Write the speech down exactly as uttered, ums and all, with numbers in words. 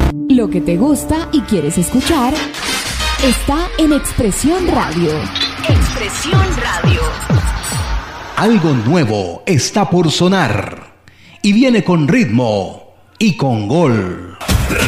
Lo que te gusta y quieres escuchar está en Expresión Radio. Expresión Radio. Algo nuevo está por sonar y viene con ritmo y con gol.